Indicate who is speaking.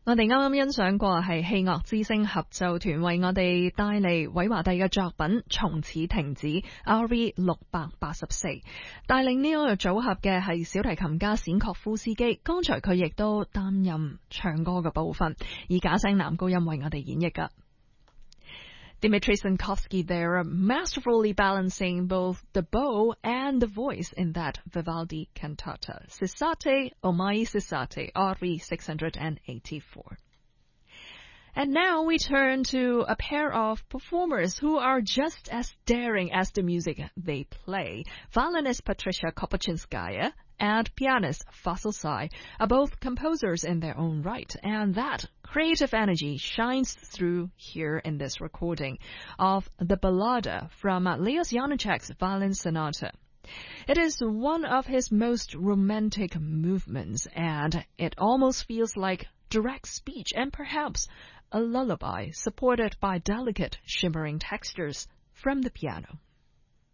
Speaker 1: 我哋啱啱欣賞過係器樂之聲合奏團為我哋帶嚟韋華第嘅作品從此停止 RV 684，帶領呢個組合嘅係小提琴家冼確夫斯基，剛才佢亦都擔任唱歌嘅部分，以假聲男高音為我哋演繹㗎。Dmitri Sankovsky there masterfully balancing both the bow and the voice in that Vivaldi cantata, Cessate, O mai cessate, RV 684. And now we turn to a pair of performers who are just as daring as the music they play. Violinist Patricia Kopachinskaya and pianist Faisal Say are both composers in their own right, and that creative energy shines through here in this recording of the Ballada from Leos Janáček's Violin Sonata. It is one of his most romantic movements, and it almost feels like direct speech and perhaps a lullaby supported by delicate shimmering textures from the piano.